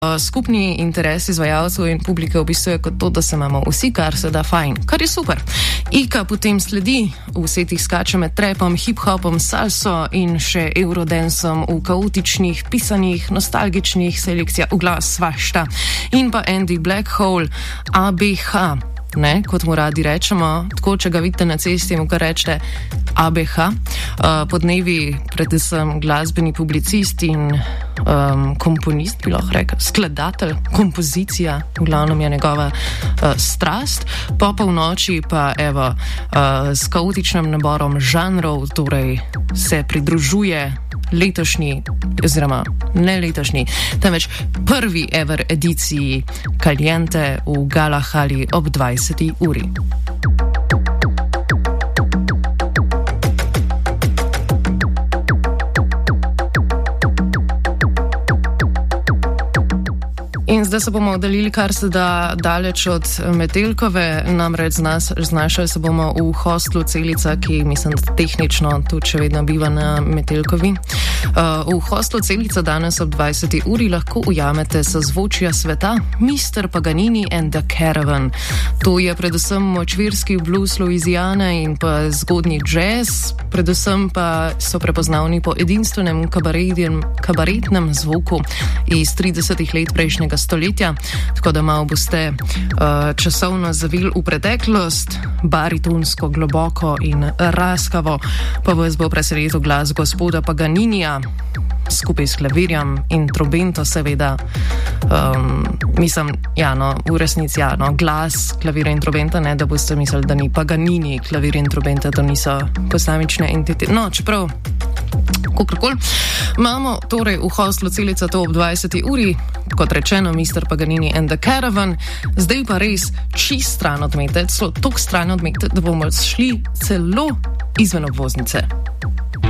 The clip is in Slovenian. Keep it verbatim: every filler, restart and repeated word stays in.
Skupni interes izvajalcev in publike opisuje kot to, da se imamo vsi kar se da fajn, kar je super. Ika potem sledi, v setih skače med trapom, hip-hopom, salso in še eurodansom v kaotičnih, pisanih, nostalgičnih selekcijah v glas svašta. In pa Andy Blackhole, A B H, ne, kot mu radi rečemo, tako če ga vidite na cesti, mu kar rečete A B H. Uh, podnevi predvsem glasbeni publicist in um, komponist, bi lahko rekel, skladatelj, kompozicija, v glavnem je njegova uh, strast. Po polnoči pa evo, uh, s kaotičnim naborom žanrov, torej se pridružuje letošnji, oziroma ne letošnji, temveč prvi ever ediciji Caliente v Galahali ob dvajseti uri. In zdaj se bomo oddaljili kar se da daleč od Metelkove, namreč znašali se bomo v hostlu Celica, ki mislim, da tehnično tudi še vedno biva na Metelkovi. Uh, v hostlu Celica danes ob dvajseti uri lahko ujamete sozvočja sveta mister Paganini and the Caravan. To je predvsem močvirski blues Louisiane in pa zgodnji jazz, predvsem pa so prepoznavni po edinstvenem kabaretnem zvoku iz tridesetih let prejšnjega stoletja, tako da malo boste uh, časovno zavili v preteklost, baritonsko, globoko in raskavo, pa vas bo presenetil glas gospoda Paganinija, skupaj s klavirjem in trobento seveda. Um, mislim, ja no, v resnici ja no, glas, klavira in trobenta, ne da boste mislili, da ni Paganini, klavir in trobenta, to niso posamične entitete. No, čeprav kakorkoli. Imamo torej v hostlu Celica to ob dvajseti uri, kot rečeno, mister Paganini and the Caravan. Zdaj pa res čist stran od mete, celo toliko stran od mete, da bomo šli celo izven obvoznice.